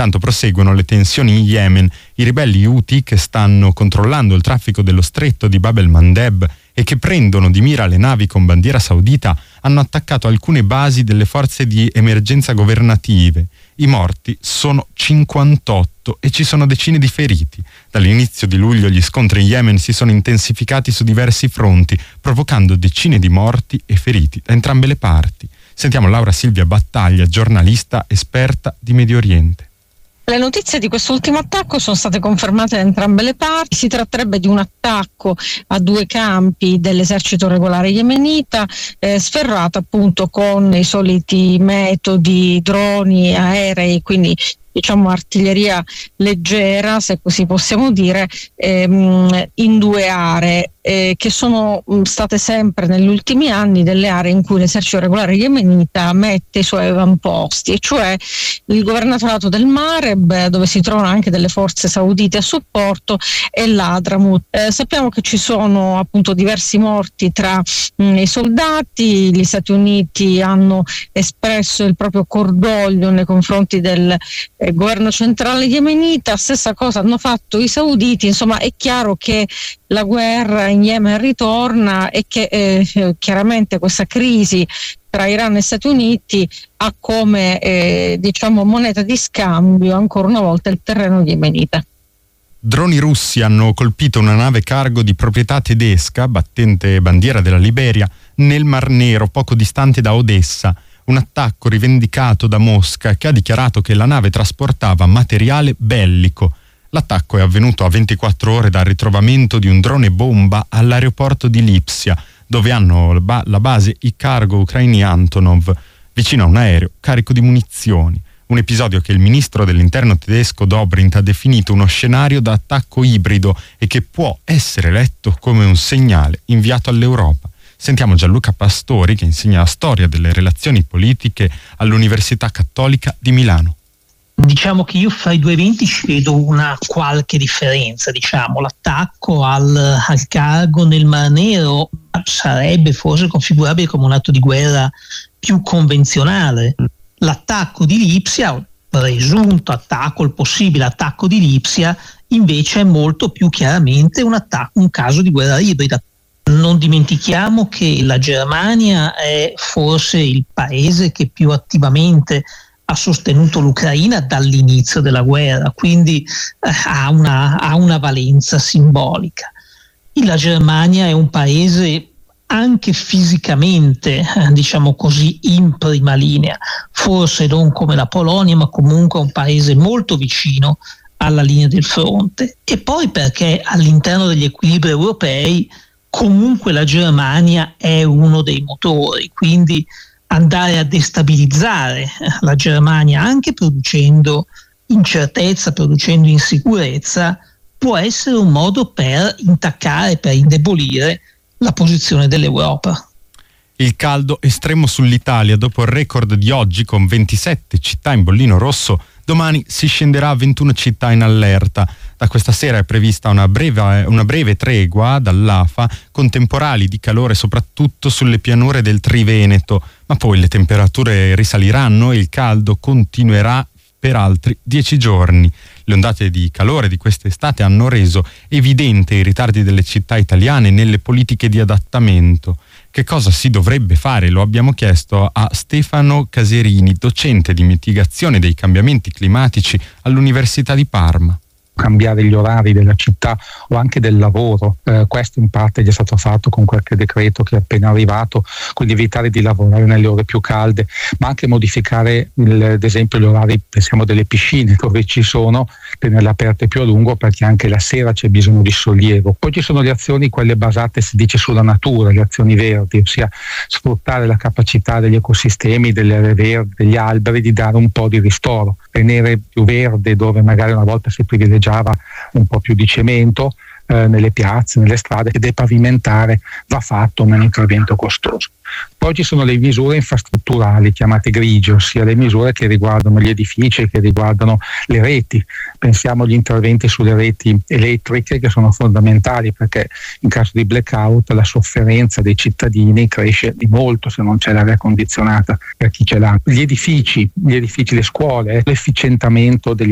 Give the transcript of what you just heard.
Intanto proseguono le tensioni in Yemen. I ribelli Houthi, che stanno controllando il traffico dello stretto di Bab el-Mandeb e che prendono di mira le navi con bandiera saudita, hanno attaccato alcune basi delle forze di emergenza governative. I morti sono 58 e ci sono decine di feriti. Dall'inizio di luglio gli scontri in Yemen si sono intensificati su diversi fronti, provocando decine di morti e feriti da entrambe le parti. Sentiamo Laura Silvia Battaglia, giornalista esperta di Medio Oriente. Le notizie di quest'ultimo attacco sono state confermate da entrambe le parti. Si tratterebbe di un attacco a 2 campi dell'esercito regolare yemenita, sferrato appunto con i soliti metodi, droni, aerei, quindi diciamo artiglieria leggera, se così possiamo dire, in 2 aree che sono state sempre negli ultimi anni delle aree in cui l'esercito regolare yemenita mette i suoi avamposti, e cioè il governatorato del Mareb, dove si trovano anche delle forze saudite a supporto, e l'Adramut. Sappiamo che ci sono appunto diversi morti tra i soldati. Gli Stati Uniti hanno espresso il proprio cordoglio nei confronti del governo centrale yemenita, stessa cosa hanno fatto i sauditi. Insomma, è chiaro che la guerra in Yemen ritorna e che chiaramente questa crisi tra Iran e Stati Uniti ha come diciamo moneta di scambio ancora una volta il terreno yemenita. Droni russi hanno colpito una nave cargo di proprietà tedesca, battente bandiera della Liberia, nel Mar Nero, poco distante da Odessa. Un attacco rivendicato da Mosca, che ha dichiarato che la nave trasportava materiale bellico. L'attacco è avvenuto a 24 ore dal ritrovamento di un drone bomba all'aeroporto di Lipsia, dove hanno la base i cargo ucraini Antonov, vicino a un aereo carico di munizioni. Un episodio che il ministro dell'interno tedesco Dobrindt ha definito uno scenario da attacco ibrido e che può essere letto come un segnale inviato all'Europa. Sentiamo Gianluca Pastori, che insegna la storia delle relazioni politiche all'Università Cattolica di Milano. Diciamo che io fra i 2 eventi ci vedo una qualche differenza. Diciamo, l'attacco al cargo nel Mar Nero sarebbe forse configurabile come un atto di guerra più convenzionale. L'attacco di Lipsia, presunto attacco, il possibile attacco di Lipsia, invece è molto più chiaramente un caso di guerra ibrida. Non dimentichiamo che la Germania è forse il paese che più attivamente ha sostenuto l'Ucraina dall'inizio della guerra, quindi ha una valenza simbolica. La Germania è un paese anche fisicamente, diciamo così, in prima linea, forse non come la Polonia, ma comunque un paese molto vicino alla linea del fronte. E poi perché all'interno degli equilibri europei comunque la Germania è uno dei motori, quindi andare a destabilizzare la Germania anche producendo incertezza, producendo insicurezza, può essere un modo per intaccare, per indebolire la posizione dell'Europa. Il caldo estremo sull'Italia. Dopo il record di oggi con 27 città in bollino rosso, domani si scenderà a 21 città in allerta. Da questa sera è prevista una breve tregua dall'AFA, con temporali di calore soprattutto sulle pianure del Triveneto, ma poi le temperature risaliranno e il caldo continuerà per altri 10 giorni. Le ondate di calore di quest'estate hanno reso evidente i ritardi delle città italiane nelle politiche di adattamento. Che cosa si dovrebbe fare? Lo abbiamo chiesto a Stefano Caserini, docente di mitigazione dei cambiamenti climatici all'Università di Parma. Cambiare gli orari della città o anche del lavoro, questo in parte è già stato fatto con qualche decreto che è appena arrivato, quindi evitare di lavorare nelle ore più calde, ma anche modificare ad esempio gli orari, pensiamo delle piscine dove ci sono, tenerle aperte più a lungo perché anche la sera c'è bisogno di sollievo. Poi ci sono le azioni, quelle basate, si dice, sulla natura, le azioni verdi, ossia sfruttare la capacità degli ecosistemi, delle aree verdi, degli alberi, di dare un po' di ristoro, tenere più verde dove magari una volta si privilegiava un po' più di cemento nelle piazze, nelle strade, e depavimentare va fatto, ma è un intervento costoso. Poi ci sono le misure infrastrutturali chiamate grigie, ossia le misure che riguardano gli edifici, che riguardano le reti. Pensiamo agli interventi sulle reti elettriche, che sono fondamentali perché in caso di blackout la sofferenza dei cittadini cresce di molto se non c'è l'aria condizionata per chi ce l'ha. Gli edifici, le scuole, l'efficientamento degli